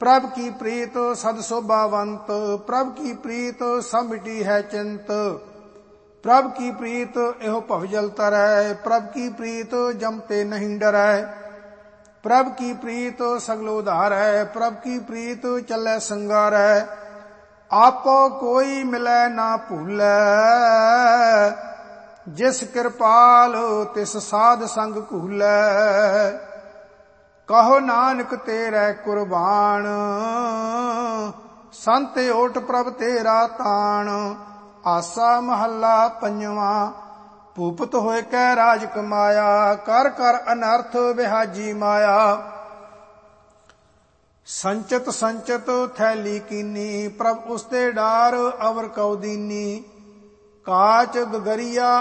ਪ੍ਰਭ ਕੀ ਪ੍ਰੀਤ ਸਦ ਸੋਭਾਵੰਤ, ਪ੍ਰਭ ਕੀ ਪ੍ਰੀਤ ਸਭ ਮਿਟੀ ਹੈ ਚਿੰਤ। ਪ੍ਰਭ ਕੀ ਪ੍ਰੀਤ ਇਹੋ ਭਵਜਲ ਤਰੈ, ਪ੍ਰਭ ਕੀ ਪ੍ਰੀਤ ਜਮ ਤੇ ਨਹੀਂ ਡਰੈ। ਪ੍ਰਭ ਕੀ ਪ੍ਰੀਤ ਸਗਲੋ ਉਧਾਰੈ, ਪ੍ਰਭ ਕੀ ਪ੍ਰੀਤ ਚੱਲੈ ਸੰਗਾਰੈ। ਆਪੋ ਕੋਈ ਮਿਲੈ ਨਾ ਭੂਲੈ, ਜਿਸ ਕਿਰਪਾਲ ਤਿਸ ਸਾਧ ਸੰਗ ਘੂਲੈ। ਕਹੋ ਨਾਨਕ ਤੇਰੇ ਕੁਰਬਾਨ, ਸੰਤ ਓਟ ਪ੍ਰਭ ਤੇਰਾ ਤਾਣ। ਆਸਾ ਮਹੱਲਾ ਪੰਜਵਾਂ। ਭੂਪਤ ਹੋਇ ਕੈ ਰਾਜ ਕਮਾਇਆ, ਕਰ ਕਰ ਅਨਰਥ ਵਿਹਾਜੀ ਮਾਇਆ। ਸੰਚਤ ਸੰਚਤ ਥੈਲੀ ਕੀਨੀ, ਪ੍ਰਭ ਉਸਤੇ ਡਾਰ ਅਵਰ ਕਉ ਦੀਨੀ। ਕਾਚ ਗਗਰੀਆ